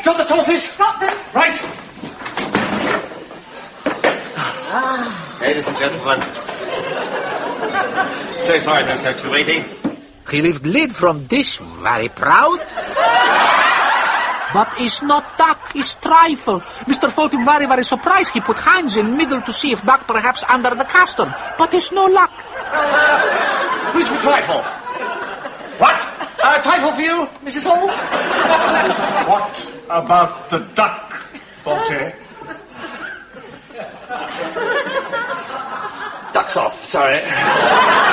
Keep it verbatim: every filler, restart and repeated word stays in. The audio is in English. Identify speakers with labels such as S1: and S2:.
S1: Got the sauces?
S2: Got them.
S1: Right.
S2: Ah.
S1: Ladies and gentlemen. So sorry to keep you waiting.
S3: He lifted lid from dish, very proud. But it's not duck, it's trifle. Mister Fulton very, very surprised. He put hands in middle to see if duck perhaps under the custom. But it's no luck.
S1: Uh, who's for trifle? What? Uh, trifle for you, Missus Hall?
S4: What about the duck, Faulty?
S1: Duck's off, sorry.